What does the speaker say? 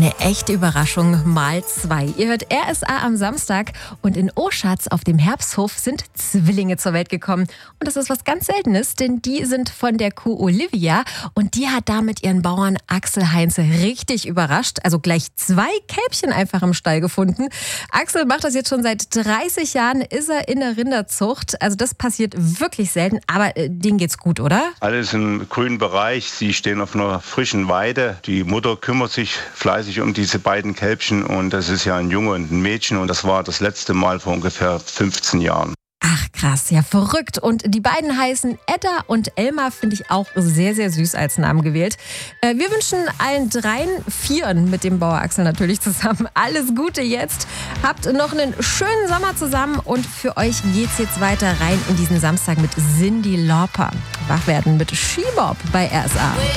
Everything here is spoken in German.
Eine echte Überraschung mal 2. Ihr hört RSA am Samstag und in Oschatz auf dem Herbsthof sind Zwillinge zur Welt gekommen. Und das ist was ganz Seltenes, denn die sind von der Kuh Olivia und die hat damit ihren Bauern Axel Heinze richtig überrascht. Also gleich 2 Kälbchen einfach im Stall gefunden. Axel macht das jetzt schon seit 30 Jahren, ist er in der Rinderzucht. Also das passiert wirklich selten, aber denen geht's gut, oder? Alles im grünen Bereich. Sie stehen auf einer frischen Weide. Die Mutter kümmert sich fleißig um diese beiden Kälbchen und das ist ja ein Junge und ein Mädchen und das war das letzte Mal vor ungefähr 15 Jahren. Ach krass, ja verrückt. Und die beiden heißen Edda und Elmar, finde ich auch sehr, sehr süß als Namen gewählt. Wir wünschen allen 3 Vieren mit dem Bauer Axel natürlich zusammen alles Gute jetzt. Habt noch einen schönen Sommer zusammen und für euch geht's jetzt weiter rein in diesen Samstag mit Cyndi Lauper. Wach werden mit She Bop bei RSA.